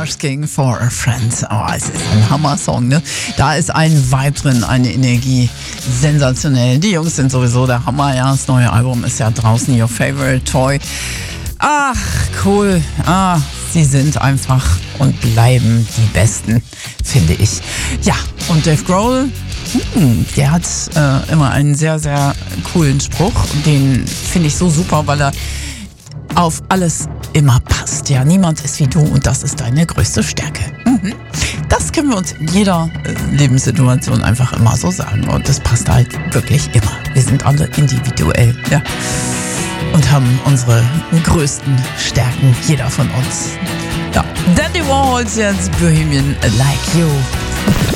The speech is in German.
Asking for a Friend. Oh, es ist ein Hammer-Song, ne? Da ist ein Vibe drin, eine Energie. Sensationell. Die Jungs sind sowieso der Hammer, ja. Das neue Album ist ja draußen, Your Favorite Toy. Ach, cool. Sie sind einfach und bleiben die Besten, finde ich. Ja, und Dave Grohl, der hat immer einen sehr, sehr coolen Spruch. Den finde ich so super, weil er auf alles immer passt. Ja, niemand ist wie du und das ist deine größte Stärke. Das können wir uns in jeder Lebenssituation einfach immer so sagen. Und das passt halt wirklich immer. Wir sind alle individuell, ja. Und haben unsere größten Stärken, jeder von uns. Ja, Dandy Warhols jetzt, Bohemian Like You.